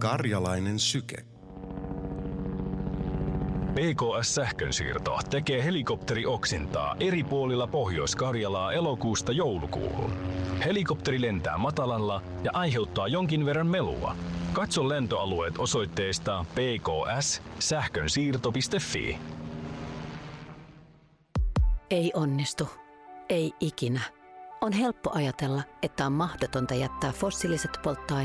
Karjalainen syke. PKS-sähkönsiirto tekee helikopterioksintaa eri puolilla Pohjois-Karjalaa elokuusta joulukuuhun. Helikopteri lentää matalalla ja aiheuttaa jonkin verran melua. Katso lentoalueet osoitteesta pks-sähkönsiirto.fi. Ei onnistu. Ei ikinä. On helppo ajatella, että on mahdotonta jättää fossiiliset polttoaineet